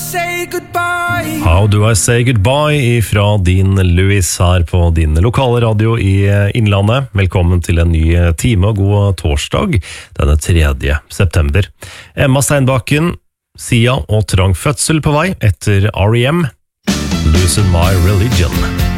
say goodbye? How do I say goodbye fra din Louis her på din lokale radio i Innlandet. Velkommen til en ny time og god torsdag denne 3. september. Emma Steinbakken, Sia og trang fødsel på vei etter R.E.M. Losing My Religion.